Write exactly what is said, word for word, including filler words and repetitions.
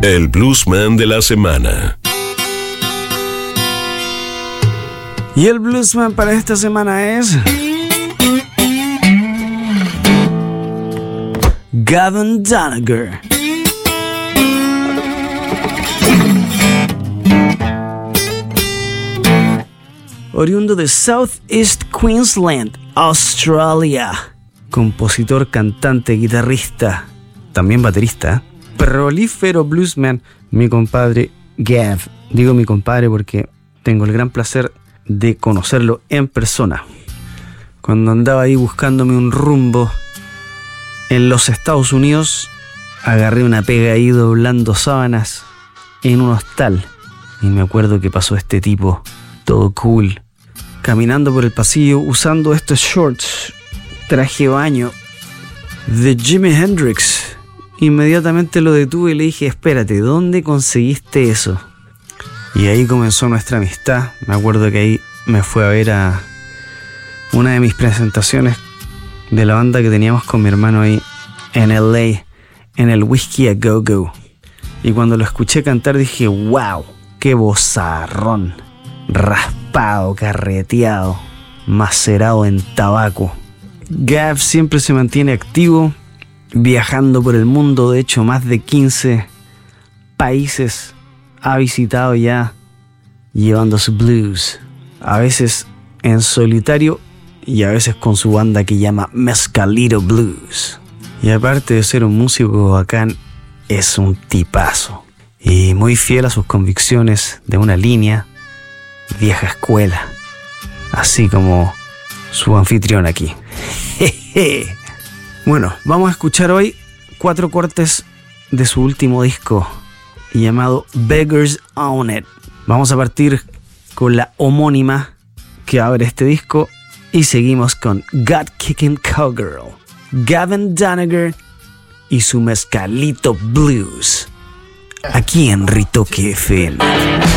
El Bluesman de la semana. Y el Bluesman para esta semana es Gavin Doniger. Oriundo de South East Queensland, Australia. Compositor, cantante, guitarrista, también baterista, prolífero bluesman, mi compadre Gav. Digo mi compadre porque tengo el gran placer de conocerlo en persona. Cuando andaba ahí buscándome un rumbo en los Estados Unidos, agarré una pega ahí doblando sábanas en un hostal. Y me acuerdo que pasó este tipo, todo cool, caminando por el pasillo usando estos shorts, traje baño de Jimi Hendrix. Inmediatamente lo detuve y le dije, espérate, ¿dónde conseguiste eso? Y ahí comenzó nuestra amistad. Me acuerdo que ahí me fue a ver a una de mis presentaciones de la banda que teníamos con mi hermano ahí en L A, en el Whiskey a Go Go. Y cuando lo escuché cantar dije, wow, qué vozarrón, raspado, carreteado, macerado en tabaco. Gav siempre se mantiene activo, viajando por el mundo. De hecho, más de quince países ha visitado ya, llevando su blues, a veces en solitario y a veces con su banda que llama Mescalito Blues. Y aparte de ser un músico bacán, es un tipazo y muy fiel a sus convicciones de una línea vieja escuela, así como su anfitrión aquí. Bueno, vamos a escuchar hoy cuatro cortes de su último disco llamado Beggars Own It. Vamos a partir con la homónima que abre este disco y seguimos con God Kicking Cowgirl, Gavin Doniger y su Mescalito Blues, aquí en Ritoque F M.